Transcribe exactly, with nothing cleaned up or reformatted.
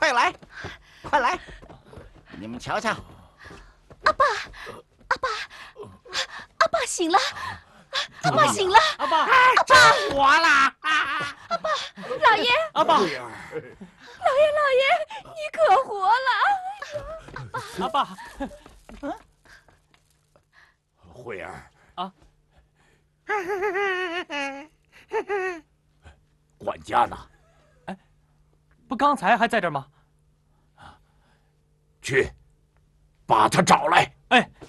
快来，快来！你们瞧瞧， 阿爸，阿爸，阿爸醒了，阿爸醒了， 阿爸， 阿爸活了！ 阿爸，老爷， 阿爸， 老爷，老爷，你可活了！ 阿爸， 慧儿啊， 管家呢？ 哎，不刚才还在这儿吗？ 去，把他找来。 哎。